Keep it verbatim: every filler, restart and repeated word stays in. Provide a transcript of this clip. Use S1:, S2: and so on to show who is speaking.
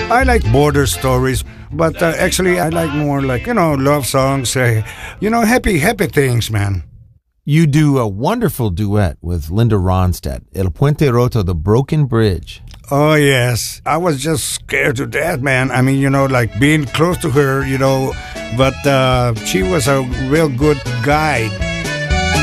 S1: I like border stories, but uh, actually I like more like, you know, love songs, uh, you know, happy, happy things, man.
S2: You do a wonderful duet with Linda Ronstadt, El Puente Roto, The Broken Bridge.
S1: Oh, yes. I was just scared to death, man. I mean, you know, like being close to her, you know, but uh, she was a real good guide.